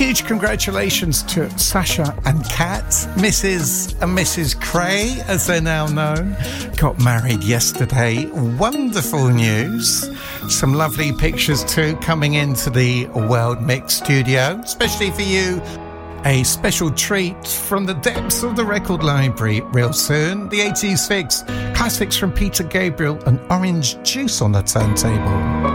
Huge congratulations to Sasha and Kat, Mrs. and Mrs. Cray, as they're now known. Got married yesterday. Wonderful news. Some lovely pictures too coming into the World Mix studio, especially for you. A special treat from the depths of the record library real soon. The 80s fix, classics from Peter Gabriel and Orange Juice on the turntable.